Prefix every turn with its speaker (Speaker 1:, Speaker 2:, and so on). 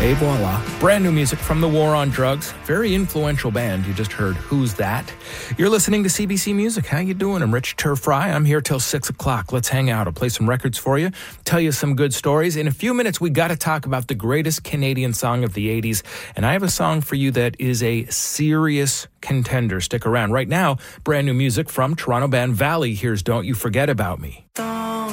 Speaker 1: Et voila. Brand new music from The War on Drugs. Very influential band. You just heard Who's That? You're listening to CBC Music. How you doing? I'm Rich Turfry. I'm here till 6 o'clock. Let's hang out. I'll play some records for you, tell you some good stories. In a few minutes, we got to talk about the greatest Canadian song of the 80s. And I have a song for you that is a serious contender. Stick around. Right now, brand new music from Toronto band Valley. Here's Don't You Forget About Me.